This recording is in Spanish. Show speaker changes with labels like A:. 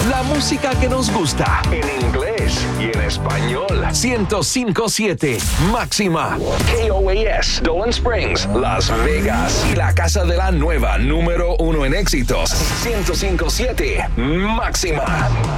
A: La música que nos gusta. En inglés y en español. 105.7 Máxima. KOAS, Dolan Springs, Las Vegas. Y la casa de la nueva número 1 en éxitos. 105.7 Máxima.